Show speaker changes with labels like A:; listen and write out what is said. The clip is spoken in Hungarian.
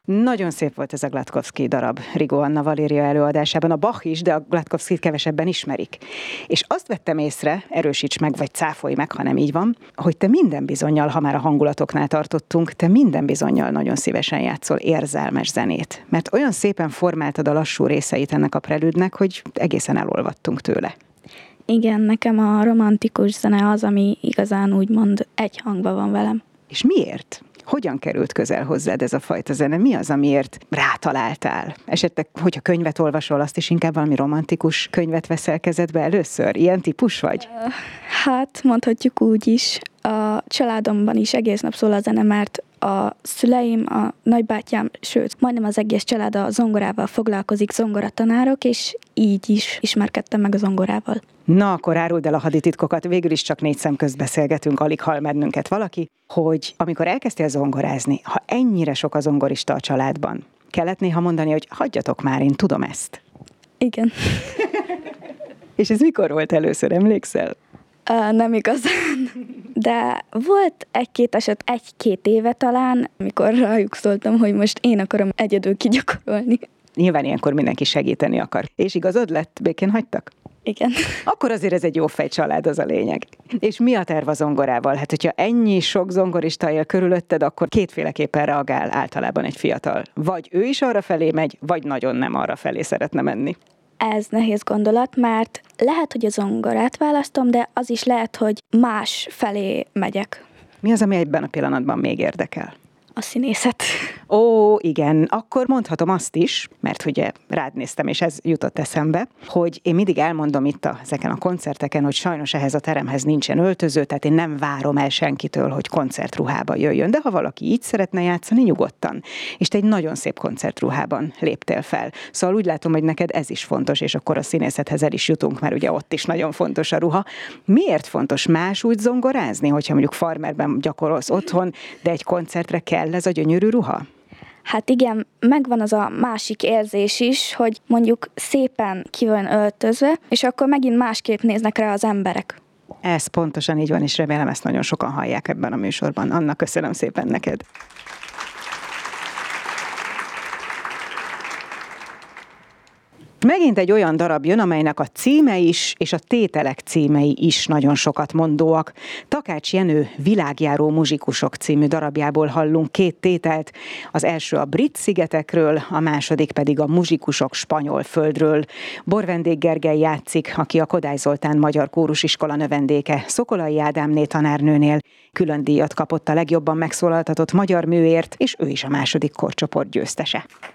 A: Nagyon szép volt ez a Glatkovszky darab Rigó Anna Valéria előadásában. A Bach is, de a Glatkovszkyt kevesebben ismerik. És azt vettem észre, erősíts meg, vagy cáfolj meg, ha nem így van, hogy te minden bizonnyal, ha már a hangulatoknál tartottunk, te minden bizonnyal nagyon szívesen játszol érzelmes zenét. Mert olyan szépen formáltad a lassú részeit ennek a prelüdnek, hogy egészen elolvadtunk tőle.
B: Igen, nekem a romantikus zene az, ami igazán úgymond egy hangban van velem.
A: És miért? Hogyan került közel hozzád ez a fajta zene? Mi az, amiért rátaláltál? Esetleg, hogyha könyvet olvasol, azt is inkább valami romantikus könyvet veszel kezedbe először? Ilyen típus vagy?
B: Hát, mondhatjuk úgy is. A családomban is egész nap szól a zene, mert a szüleim, a nagybátyám, sőt, majdnem az egész család a zongorával foglalkozik, zongoratanárok, és így is ismerkedtem meg a zongorával.
A: Na, akkor áruld el a hadititkokat, végül is csak 4 szem közt beszélgetünk, alig hall bennünket valaki, hogy amikor elkezdtél zongorázni, ha ennyire sok a zongorista a családban, kellett néha mondani, hogy hagyjatok már, én tudom ezt.
B: Igen.
A: És ez mikor volt először, emlékszel?
B: Nem igazán. De volt egy-két eset, 1-2 éve talán, amikor rájuk szóltam, hogy most én akarom egyedül kigyakorolni.
A: Nyilván ilyenkor mindenki segíteni akar. És igazad lett? Békén hagytak?
B: Igen.
A: Akkor azért ez egy jó fejcsalád, az a lényeg. És mi a terv a zongorával? Hát, hogyha ennyi sok zongorista él körülötted, akkor kétféleképpen reagál általában egy fiatal. Vagy ő is arra felé megy, vagy nagyon nem arra felé szeretne menni.
B: Ez nehéz gondolat, mert lehet, hogy a zongorát választom, de az is lehet, hogy más felé megyek.
A: Mi az, ami ebben a pillanatban még érdekel?
B: A színészet.
A: Ó, igen, akkor mondhatom azt is, mert ugye rád néztem, és ez jutott eszembe, hogy én mindig elmondom itt ezeken a koncerteken, hogy sajnos ehhez a teremhez nincsen öltöző, tehát én nem várom el senkitől, hogy koncertruhába jöjjön, de ha valaki így szeretne játszani, nyugodtan. És te egy nagyon szép koncertruhában léptél fel. Szóval úgy látom, hogy neked ez is fontos, és akkor a színészethez el is jutunk, mert ugye ott is nagyon fontos a ruha. Miért fontos más úgy zongorázni, hogyha mondjuk farmerben gyakorolsz otthon, de egy koncertre kell ez a gyönyörű ruha?
B: Hát igen, megvan az a másik érzés is, hogy mondjuk szépen ki van öltözve, és akkor megint másképp néznek rá az emberek.
A: Ez pontosan így van, és remélem ezt nagyon sokan hallják ebben a műsorban. Anna, köszönöm szépen neked. Megint egy olyan darab jön, amelynek a címe is, és a tételek címei is nagyon sokat mondóak. Takács Jenő Világjáró muzsikusok című darabjából hallunk 2 tételt. Az első a brit szigetekről, a második pedig a muzsikusok spanyol földről. Borvendég Gergely játszik, aki a Kodály Zoltán Magyar Kórusiskola növendéke. Szokolai Ádámné tanárnőnél külön díjat kapott a legjobban megszólaltatott magyar műért, és ő is a második korcsoport győztese.